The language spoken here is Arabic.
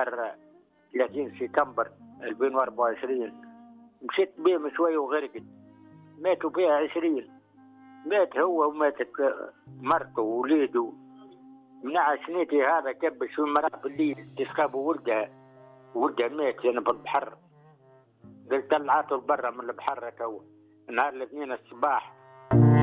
نهار 30 سبتمبر 2024. مشيت بهم شوي وغرقت، ماتوا فيها 20. مات هو وماتت مرته ووليده. منع سنيتي هذا كبش في المرأة في الليل تسخب ولدها مات يعني في البحر. قلت طلعته برا من البحر تو نهار الاثنين الصباح